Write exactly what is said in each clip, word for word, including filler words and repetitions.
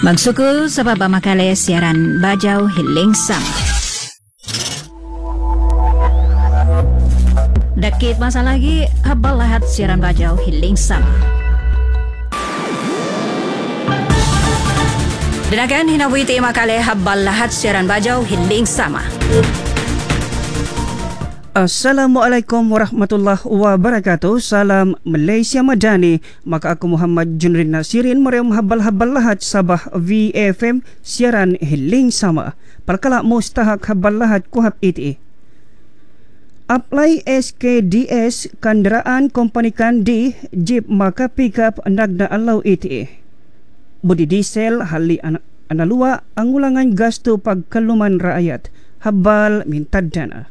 Magsukul sa papamakali siaran Bajau Hiling Sama. Dakit masa lagi habal lahat siaran Bajau Hiling Sama. Dinakan hinawiti makali habal lahat siaran Bajau Hiling Sama. Assalamualaikum warahmatullahi wabarakatuh. Salam Malaysia Madani. Maka aku Muhammad Junrin Nasirin meriam habal-habal lahat Sabah V F M siaran Hiling Sama. Perkala mustahak habal lahat kuhab iti. Apply S K D S kenderaan kompani kandi jeep maka pickup nagna alaw iti. Budi diesel hali an- analua ang ulangan gasto pagkaluman rakyat. Habal mintadana.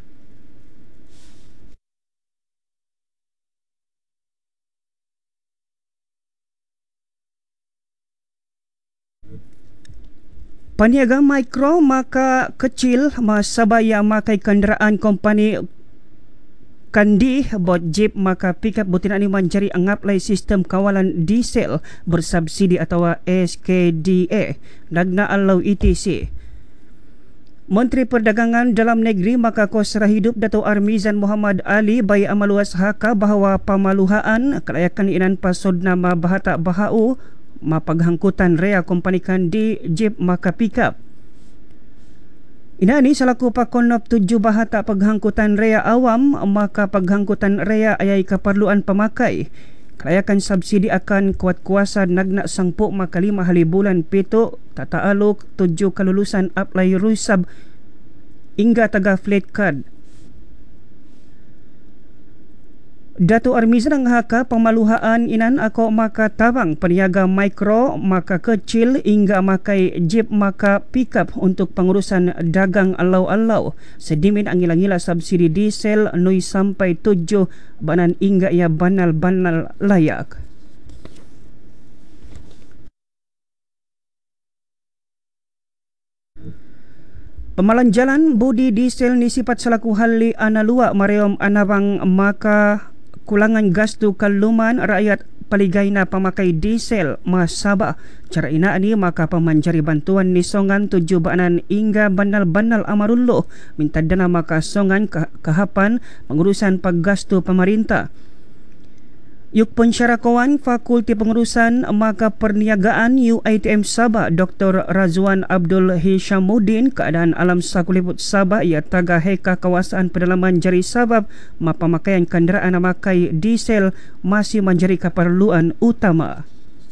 Paniaga mikro maka kecil masabaya makai kenderaan kompani kandi bot jeep maka pickup butina ni mencari angaplay sistem kawalan diesel bersubsidi atau S K D A nagna alaw E T C. Menteri Perdagangan Dalam Negeri maka Kosra Hidup Dato' Armizan Muhammad Ali bai amaluas haka bahawa pamaluhaan kelayakan inan pasod nama bahata bahau mapaghangkutan rea kompani kandi jeep maka pickup. Ina ni selaku pakonop tujuh bahata paghangkutan rea awam maka paghangkutan rea ayai keperluan pemakai. Kelayakan subsidi akan kuat kuasa nagna sangpuk maka lima hali bulan pito tata aluk tujuh kelulusan apply rusab hingga taga flat card. Dato' Armizan ang haka pamaluhaan inan ako maka tabang peniaga mikro maka kecil hingga makai jeep maka pickup untuk pengurusan dagang alau-alau. Sedimin ang ilang-ila subsidi diesel nui sampai tujuh banan hingga ia banal-banal layak. Pemalan jalan budi diesel ni sifat selaku hali analua mariom anabang maka kulangan gasto kaluman rakyat paligay na pamakai diesel masaba. Cara ina ni maka pamanjari bantuan ni songan tujuh banan hingga banal-banal amarullo minta dana maka songan kahapan pengurusan paggasto pemerintah. Yuk pensyarakowan Fakulti Pengurusan maka Perniagaan U I T M Sabah Doktor Razwan Abdul Hishamuddin keadaan alam sakuliput Sabah ia taga heka kawasan pedalaman jari sabab mapamakaian kenderaan makai diesel masih menjadi keperluan utama.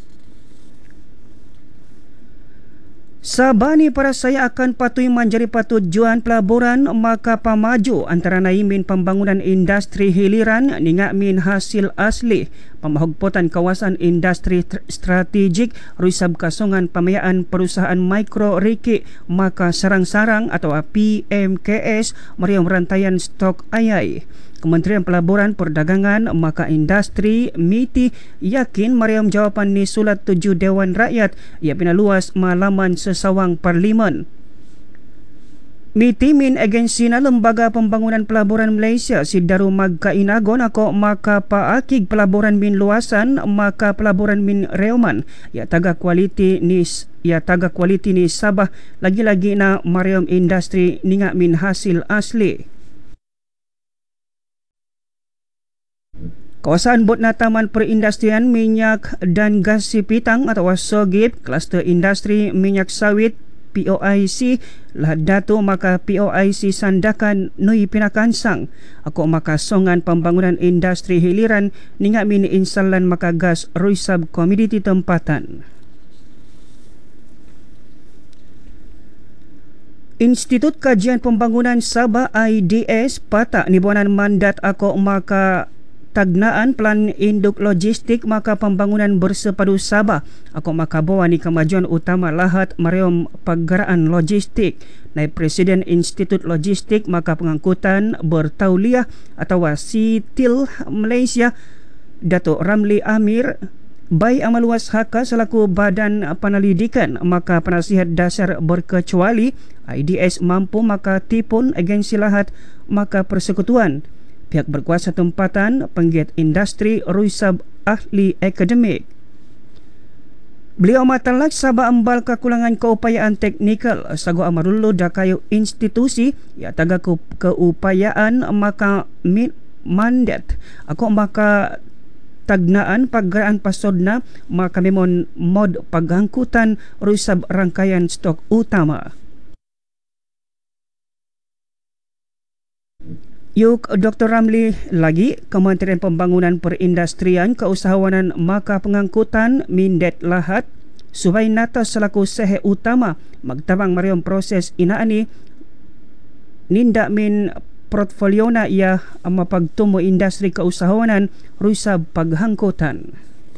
Sabah ni para saya akan patuhi menjadi patujuan pelaburan maka pamaju antara naimin pembangunan industri hiliran ninga min hasil asli pemahugpotan kawasan industri strategik rusab kasongan pamayaan perusahaan mikro riki maka sarang-sarang atau P M K S meriam rantaian stok ayai. Kementerian Pelaburan Perdagangan maka Industri M I T I yakin meriam jawapan ni sulat tujuh Dewan Rakyat ia pinaluas malaman sesawang parlimen. M I T I min agensi na Lembaga Pembangunan Pelaburan Malaysia si Daru Magkainagon ako maka paakig pelaburan min luasan maka pelaburan min reuman ia taga kualiti ni ia taga kualiti ni Sabah lagi-lagi na meriam industri ninga min hasil asli. Kawasan Botna Taman Perindustrian Minyak dan Gas Sipitang atau SOGIP, Kluster Industri Minyak Sawit P O I C lah dato maka P O I C sandakan nui pinakansang ako maka songan pembangunan industri hiliran ninga min insalan maka gas rusab komoditi tempatan. Institut Kajian Pembangunan Sabah I D S patak nibuanan mandat ako maka tagnaan plan induk logistik maka pembangunan bersepadu Sabah ako makabawa ni kemajuan utama lahat mariom paggaraan logistik. Naib Presiden Institut Logistik maka pengangkutan bertauliah atau C T I L Malaysia Dato' Ramli Amir bai amaluas haka selaku badan penelidikan maka penasihat dasar berkecuali I D S mampu maka tipun agensi lahat maka persekutuan pihak berkuasa tempatan, penggiat industri, rusab ahli akademik. Beliau matalak sabah ambal kekulangan keupayaan teknikal sago amarulu dakayo institusi ya taga ke, keupayaan maka mit mandat ako maka tagnaan paggaraan pasodna maka memon mod paghangkutan rusab rangkaian stok utama. Yuk Doktor Ramli lagi Kementerian Pembangunan Perindustrian Keusahawanan maka pengangkutan mindet lahat subay nata selaku sehe utama magtabang mariong proses inaani ninda min portfolio na iya mapagtumo industri keusahawanan rusab paghangkutan.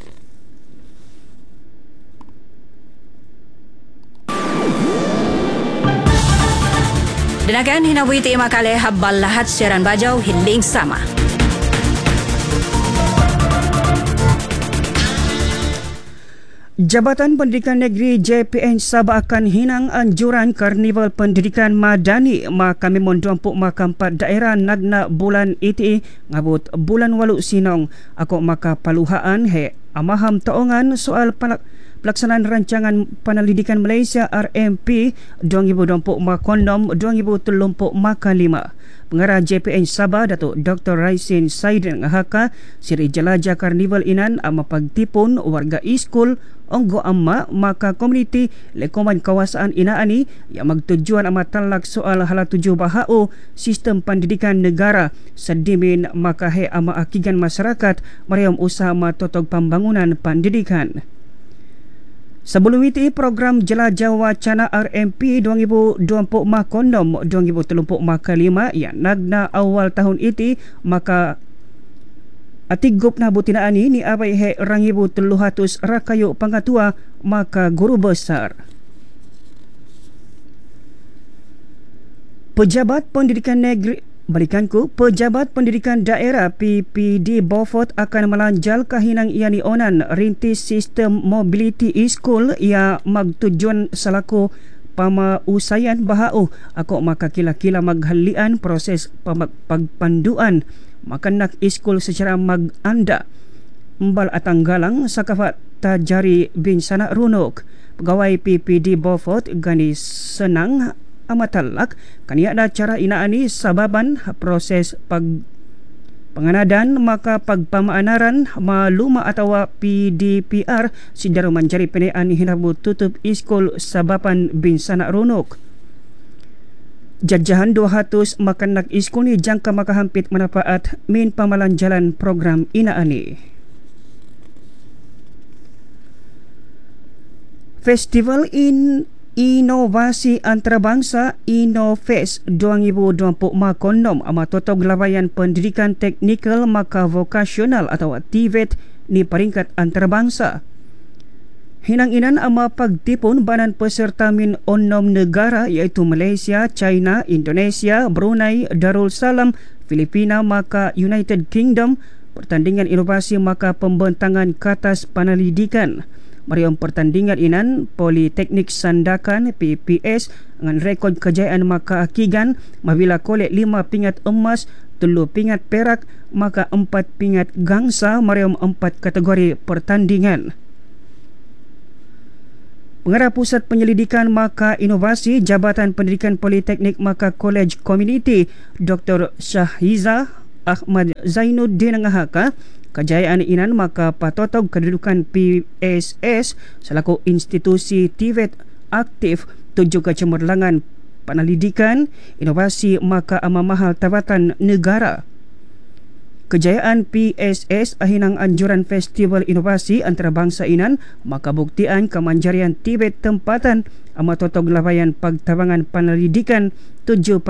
Dinagan hinawiti makale habal lahat siaran bajaw hiling sama. Jabatan Pendidikan Negeri J P N Sabah akan hinang anjuran Karnival Pendidikan Madani maka memon duampuk maka empat daerah nagna bulan iti ngabut bulan walu sinong ako maka paluhaan he amaham taongan soal palak pelaksanaan rancangan pendidikan Malaysia R M P dua ribu dua puluh empat kondom dua ribu tiga puluh maka lima. Pengarah J P N Sabah Datuk Doktor Raisin Saidin ngahaka siri jelajah karnival inan ama pagtipon warga iskul onggo amma maka komuniti lekoman kawasan inaani yang magtujuan ama talak soal hala tujuh bahao sistem pendidikan negara sedimin maka he ama akigan masyarakat mariam usaha matotog pembangunan pendidikan. Sebelum itu program jelajah wacana R M P dua ribu dua puluh mah kondom dua ribu tiga puluh maka lima yang nagna awal tahun itu maka atigop na butinaan ini abai he rangibu telu hatus rakayo pangatua maka guru besar. Pejabat Pendidikan Negeri Balikanku, Pejabat Pendidikan Daerah P P D Beaufort akan melanjal kahinang iani onan rintis sistem mobility e-school ia magtujuan selaku pamausayan bahao ako maka kila-kila maghalian proses pagpanduan makanak e-school secara mag-anda mbal atang galang sakafat tajari bin Sanak Runok. Pegawai P P D Beaufort gani senang amatalak kaniya da cara inaani sababan proses pag panganadan maka pagpamaanaran maluma atawa P D P R sidaro manjari penean hinabu tutup iskol sababan bin Sanak Runok. Jajahan dua ratus makanak iskol ni jangka makahampit manapaat min pamalanjalan program inaani. Festival in Inovasi Antarabangsa InnoFest dua ribu dua puluh makondom ama totog labayan pendidikan teknikal maka vokasional atau T V E T ni peringkat antarabangsa. Hinang inan ama pagtipon banan peserta min onom negara iaitu Malaysia, China, Indonesia, Brunei, Darussalam, Filipina maka United Kingdom. Pertandingan inovasi maka pembentangan katas pendidikan. Mariam pertandingan inan Politeknik Sandakan P P S dengan rekod kejayaan maka akigan mabila kolek lima pingat emas, telu pingat perak maka empat pingat gangsa mariam empat kategori pertandingan. Pengarah Pusat Penyelidikan maka Inovasi Jabatan Pendidikan Politeknik maka College Community Doktor Syahiza Ahmad Zainuddin ngahaka kejayaan inan maka patotog kedudukan P S S selaku institusi T V E T aktif tujuh kecemerlangan pendidikan inovasi maka amamahal tabatan negara. Kejayaan P S S ahinang anjuran Festival Inovasi Antarabangsa inan maka buktian kemanjarian T V E T tempatan amatotog labayan pagtabangan pendidikan tujuh